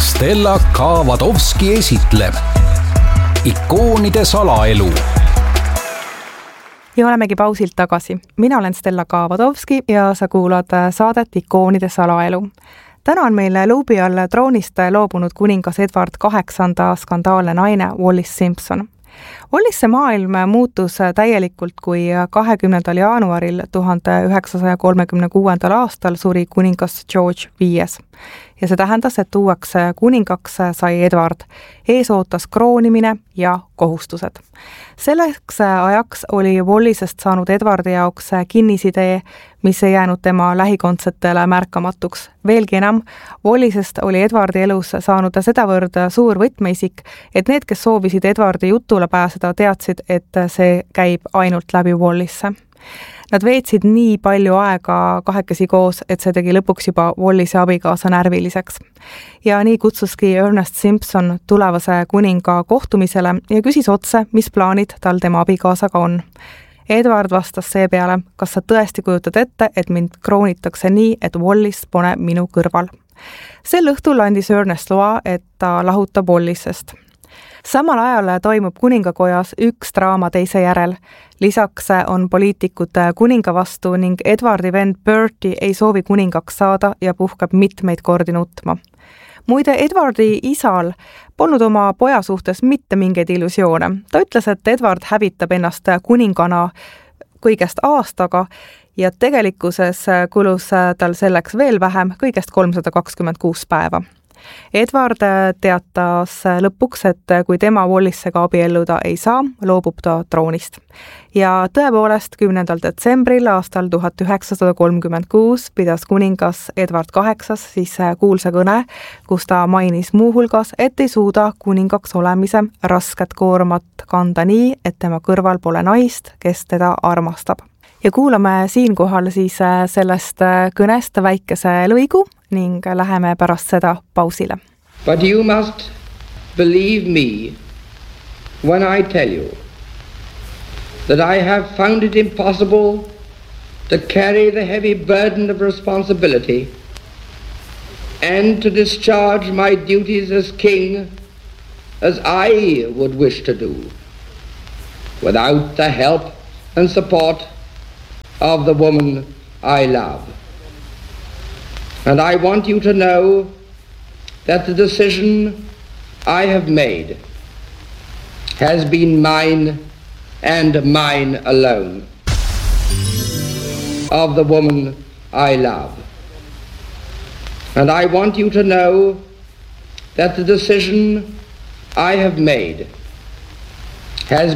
Stella Kavadovski esitleb ikoonide salaelu. Ja olemegi pausilt tagasi. Mina olen Stella Kavadovski ja sa kuulad saadet Ikoonide salaelu. Täna on meil luubi all troonist loobunud kuningas Edward VIII skandaalne naine Wallis Simpson. Wallisse maailm muutus täielikult, kui 20. jaanuaril 1936. aastal suri kuningas George V. Ja see tähendas, et uueks kuningaks sai Edward. Ees ootas kroonimine ja kohustused. Selleks ajaks oli Wallisest saanud Edwardi jaoks kinnisidee, mis ei jäänud tema lähikondsetele märkamatuks. Veelgi enam, Wallisest oli Edwardi elus saanud sedavõrd suur võtmeisik, et need, kes soovisid Edwardi jutule pääseda, teadsid, et see käib ainult läbi Wallisse. Nad veetsid nii palju aega kahekesi koos, et see tegi lõpuks juba Wallise abikaasa närviliseks. Ja nii kutsuski Ernest Simpson tulevase kuninga kohtumisele ja küsis otse, mis plaanid tal tema abikaasaga on. Edward vastas seepeale, kas sa tõesti kujutad ette, et mind kroonitakse nii, et Wallis pole minu kõrval. Sel õhtul andis Ernest loa, et ta lahutab Wallisest. Samal ajal toimub kuningakojas üks draama teise järel. Lisaks on poliitikud kuninga vastu ning Edwardi vend Bertie ei soovi kuningaks saada ja puhkab mitmeid kordi nutma. Muide, Edwardi isal polnud oma poja suhtes mitte mingeid illusioone. Ta ütles, et Edward hävitab ennast kuningana kõigest aastaga ja tegelikkuses kulus tal selleks veel vähem, kõigest 326 päeva. Edward teatas lõpuks, et kui tema Wallissega abielluda ei saa, loobub ta troonist. Ja tõepoolest 10. detsembril aastal 1936 pidas kuningas Edward VIII siis kuulsa kõne, kus ta mainis muuhulgas, et ei suuda kuningaks olemise rasket koormat kanda nii, et tema kõrval pole naist, kes teda armastab. Ja kuulame siinkohal siis sellest kõnest väikese lõigu ning läheme pärast seda pausile. But you must believe me when I tell you that I have found it impossible to carry the heavy burden of responsibility and to discharge my duties as king as I would wish to do without the help and support of the woman I love. And I want you to know that the decision I have made has been mine and mine alone, of the woman I love. And I want you to know that the decision I have made has